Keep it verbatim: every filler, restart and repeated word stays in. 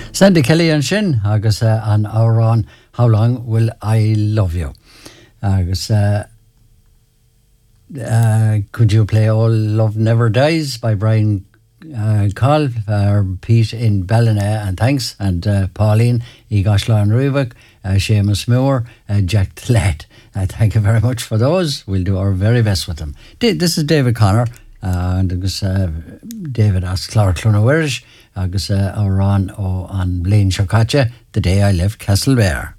Sandy Kelly and Shin, agus uh, an Auron, How Long Will I Love You? Agus, uh, uh, could you play All Love Never Dies by Brian uh, Call, uh, Pete in Ballina, and thanks, and uh, Pauline, Igashlan Rubik, uh, Seamus Moore, uh, Jack Tlet. Uh, thank you very much for those. We'll do our very best with them. D- this is David Connor, uh, and agus uh, David asks Clark Clunawirish, agus uh, Auron ó an Blaine Chocacha, The Day I Left Castlebear.